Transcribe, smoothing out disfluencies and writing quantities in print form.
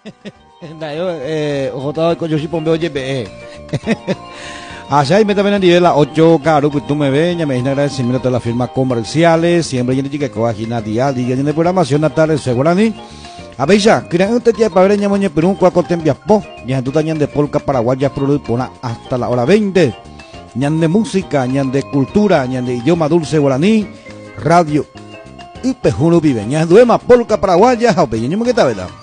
Ojotado con Yoshi Pompeo YPE. Allá y me también a nivel la 8 caro que tú me ves, ya me dicen agradecimiento a las firmas comerciales, siempre y que coagina dial, y de programación natal, segurani. A ver ya, crean usted ya para ver ñamoñe Perú, cuaco tembias po, ya tú tañan de polka paraguaya, pona hasta la hora 20. Ñan de música, ñan de cultura, ñan de idioma dulce guaraní, radio y pejuno vive, ñan duema polka paraguaya, o peño que ta verdad.